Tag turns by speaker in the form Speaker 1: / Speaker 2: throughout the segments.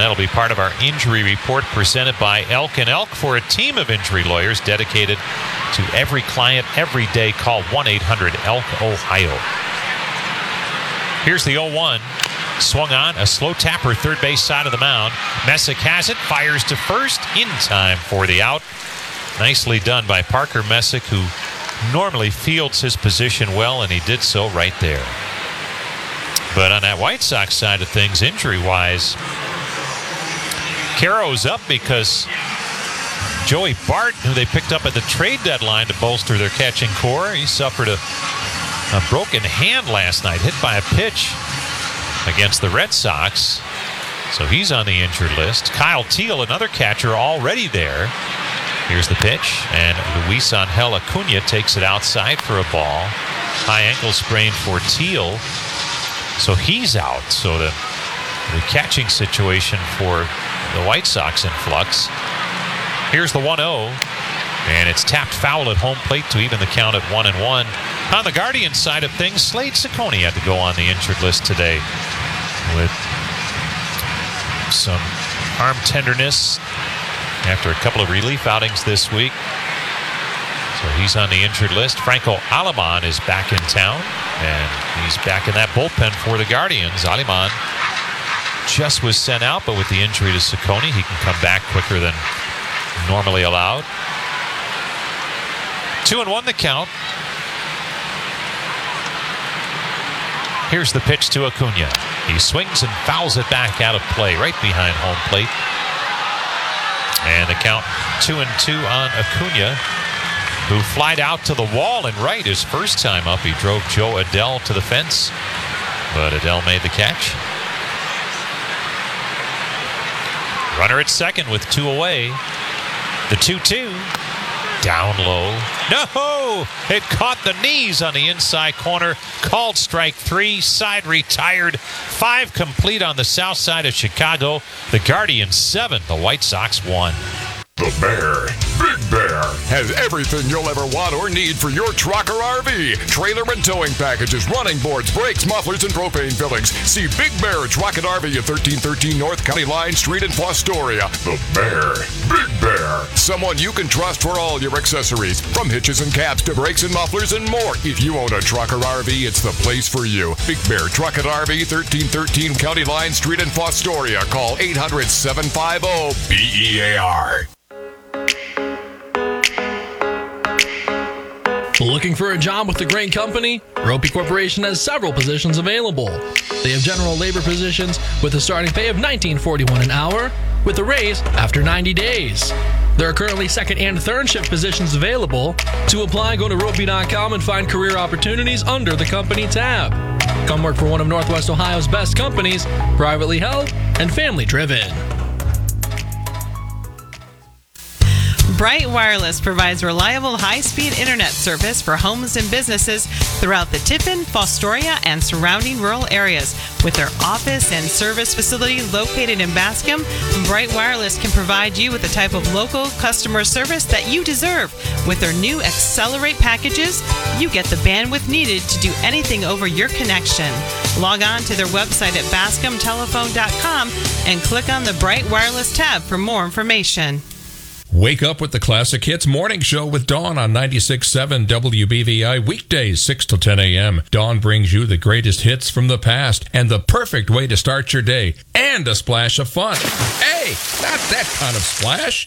Speaker 1: And that'll be part of our injury report presented by Elk & Elk. For a team of injury lawyers dedicated to every client every day, call 1-800-ELK-OHIO. Here's the 0-1. Swung on, a slow tapper, third base side of the mound. Messick has it, fires to first, in time for the out. Nicely done by Parker Messick, who normally fields his position well, and he did so right there. But on that White Sox side of things, injury-wise, Caro's up because Joey Bart, who they picked up at the trade deadline to bolster their catching core, he suffered a broken hand last night, hit by a pitch against the Red Sox. So he's on the injured list. Kyle Teel, another catcher, already there. Here's the pitch, and Luis Angel Acuna takes it outside for a ball. High ankle sprain for Teel, so he's out. So the catching situation for the White Sox in flux. Here's the 1-0, and it's tapped foul at home plate to even the count at 1-1. On the Guardian side of things, Slade Ciccone had to go on the injured list today with some arm tenderness after a couple of relief outings this week. So he's on the injured list. Franco Aleman is back in town, and he's back in that bullpen for the Guardians. Aleman just was sent out, but with the injury to Ciccone, he can come back quicker than normally allowed. 2-1 the count. Here's the pitch to Acuna. He swings and fouls it back out of play, right behind home plate. And the count 2-2 on Acuna, who flied out to the wall and right his first time up. He drove Joe Adell to the fence, but Adell made the catch. Runner at second with 2 away. The 2-2. Down low. No! It caught the knees on the inside corner. Called strike 3. Side retired. 5 complete on the south side of Chicago. The Guardians 7. The White Sox 1.
Speaker 2: The Bear, Big Bear, has everything you'll ever want or need for your truck or RV. Trailer and towing packages, running boards, brakes, mufflers, and propane fillings. See Big Bear Truck and RV at 1313 North County Line Street in Fostoria. The Bear, Big Bear, someone you can trust for all your accessories, from hitches and caps to brakes and mufflers and more. If you own a truck or RV, it's the place for you. Big Bear Truck and RV, 1313 County Line Street in Fostoria. Call 800-750-BEAR.
Speaker 3: Looking for a job with a great company? Ropey Corporation has several positions available. They have general labor positions with a starting pay of $19.41 an hour with a raise after 90 days. There are currently second and third shift positions available. To apply, go to ropey.com and find career opportunities under the company tab. Come work for one of Northwest Ohio's best companies, privately held and family driven.
Speaker 4: Bright Wireless provides reliable high-speed internet service for homes and businesses throughout the Tiffin, Fostoria, and surrounding rural areas. With their office and service facility located in Bascom, Bright Wireless can provide you with the type of local customer service that you deserve. With their new Accelerate packages, you get the bandwidth needed to do anything over your connection. Log on to their website at bascomtelephone.com and click on the Bright Wireless tab for more information.
Speaker 5: Wake up with the Classic Hits Morning Show with Dawn on 96.7 WBVI, weekdays 6 to 10 a.m. Dawn brings you the greatest hits from the past and the perfect way to start your day, and a splash of fun. Hey, not that kind of splash.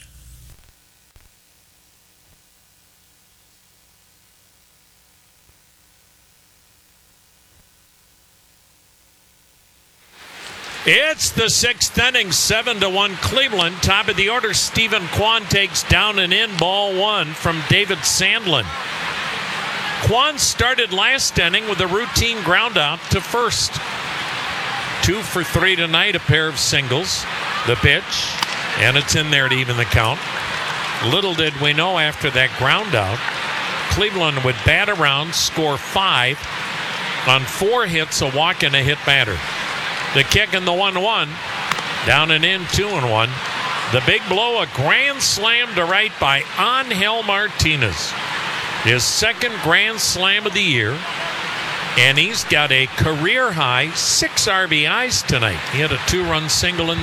Speaker 6: It's the 6th inning, 7-1 Cleveland. Top of the order, Stephen Kwan takes down and in, ball 1 from David Sandlin. Kwan started last inning with a routine ground out to first. 2 for 3 tonight, a pair of singles. The pitch, and it's in there to even the count. Little did we know after that ground out, Cleveland would bat around, score 5 on 4 hits, a walk, and a hit batter. The kick and the 1-1. Down and in, 2-1. The big blow, a grand slam to right by Angel Martinez. His second grand slam of the year. And he's got a career high 6 RBIs tonight. He had a 2-run single in